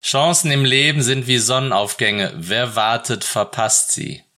Chancen im Leben sind wie Sonnenaufgänge. Wer wartet, verpasst sie.